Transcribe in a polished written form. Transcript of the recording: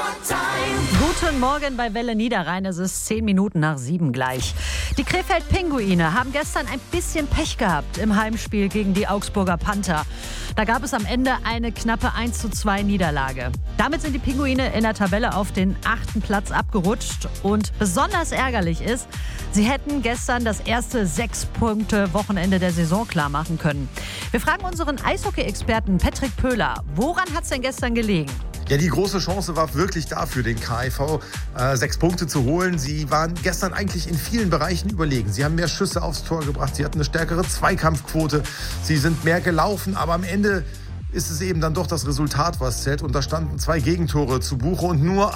Guten Morgen bei Welle Niederrhein. Es ist 7:10 gleich. Die Krefeld-Pinguine haben gestern ein bisschen Pech gehabt im Heimspiel gegen die Augsburger Panther. Da gab es am Ende eine knappe 1:2 Niederlage. Damit sind die Pinguine in der Tabelle auf den 8. Platz abgerutscht. Und besonders ärgerlich ist, sie hätten gestern das erste 6-Punkte-Wochenende der Saison klar machen können. Wir fragen unseren Eishockey-Experten Patrick Pöhler, woran hat es denn gestern gelegen? Ja, die große Chance war wirklich da für den KIV, 6 Punkte zu holen. Sie waren gestern eigentlich in vielen Bereichen überlegen. Sie haben mehr Schüsse aufs Tor gebracht, sie hatten eine stärkere Zweikampfquote, sie sind mehr gelaufen, aber am Ende ist es eben dann doch das Resultat, was zählt. Und da standen 2 Gegentore zu Buche und nur